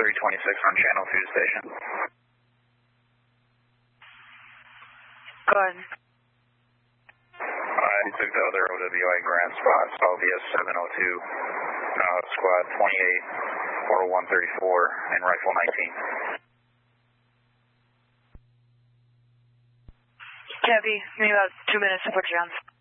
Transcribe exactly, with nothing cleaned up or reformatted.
three twenty-six on channel two station. Go ahead. I took the other O W I Grant spot, so I'll be a seven oh two, uh, squad twenty-eight, four oh one thirty-four, and rifle nineteen. Copy. Give me about two minutes to put you on.